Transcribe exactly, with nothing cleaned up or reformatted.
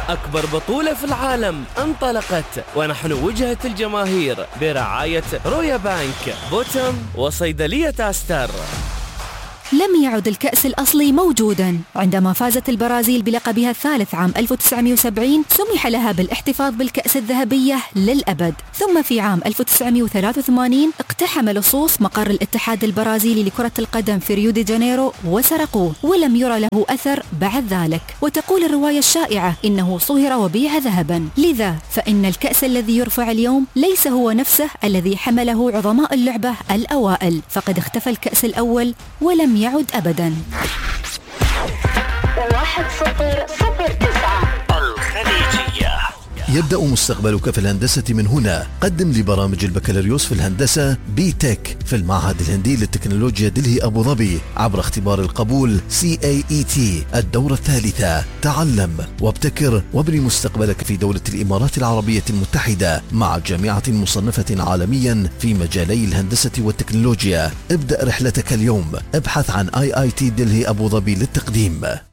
أكبر بطولة في العالم انطلقت، ونحن وجهة الجماهير برعاية رويا بانك، بوتم، وصيدلية أستر. لم يعد الكأس الأصلي موجوداً. عندما فازت البرازيل بلقبها الثالث عام ألف وتسعمائة وسبعين سمح لها بالاحتفاظ بالكأس الذهبية للأبد. ثم في عام ألف وتسعمائة وثلاثة وثمانين اقتحم لصوص مقر الاتحاد البرازيلي لكرة القدم في ريو دي جانيرو وسرقوه، ولم يرى له أثر بعد ذلك. وتقول الرواية الشائعة إنه صهر وبيع ذهباً. لذا فإن الكأس الذي يرفع اليوم ليس هو نفسه الذي حمله عظماء اللعبة الأوائل، فقد اختفى الكأس الأول ولم يعد أبداً. واحد صفر صفر تسعة الخليجية. يبدأ مستقبلك في الهندسة من هنا. قدم لبرامج البكالوريوس في الهندسة بي تك في المعهد الهندي للتكنولوجيا دلهي أبو ظبي عبر اختبار القبول سي إيه إي تي الدورة الثالثة. تعلم وابتكر وابني مستقبلك في دولة الإمارات العربية المتحدة مع جامعة مصنفة عالميا في مجالي الهندسة والتكنولوجيا. ابدأ رحلتك اليوم. ابحث عن آي آي تي دلهي أبو ظبي للتقديم.